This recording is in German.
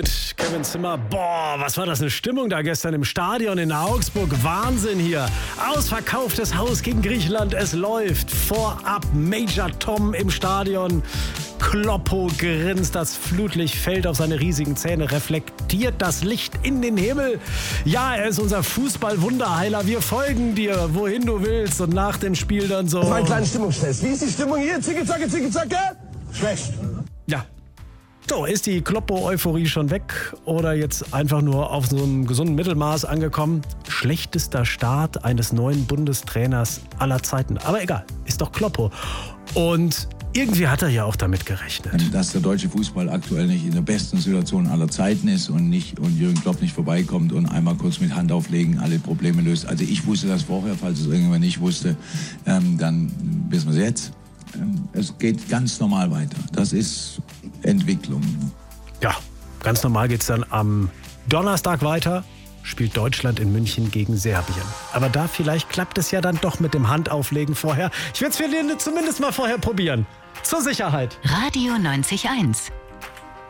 Kevin Zimmer, boah, was war das eine Stimmung da gestern im Stadion in Augsburg. Wahnsinn hier. Ausverkauftes Haus gegen Griechenland, es läuft. Vorab Major Tom im Stadion. Kloppo grinst, das Flutlicht fällt auf seine riesigen Zähne, reflektiert das Licht in den Himmel. Ja, er ist unser Fußball-Wunderheiler. Wir folgen dir, wohin du willst. Und nach dem Spiel dann so... Mein kleiner Stimmungstest. Wie ist die Stimmung hier? Zicke-Zacke, Zicke-Zacke? Schlecht. Ja. So, ist die Kloppo-Euphorie schon weg oder jetzt einfach nur auf so einem gesunden Mittelmaß angekommen? Schlechtester Start eines neuen Bundestrainers aller Zeiten. Aber egal, ist doch Kloppo. Und irgendwie hat er ja auch damit gerechnet. Dass der deutsche Fußball aktuell nicht in der besten Situation aller Zeiten ist und Jürgen Klopp nicht vorbeikommt und einmal kurz mit Hand auflegen alle Probleme löst. Also ich wusste das vorher, falls es irgendjemand nicht wusste, dann wissen wir es jetzt. Es geht ganz normal weiter. Das ist Entwicklung. Ja, ganz normal geht es dann am Donnerstag weiter. Spielt Deutschland in München gegen Serbien. Aber da vielleicht klappt es ja dann doch mit dem Handauflegen vorher. Ich werde es zumindest mal vorher probieren. Zur Sicherheit. Radio 90.1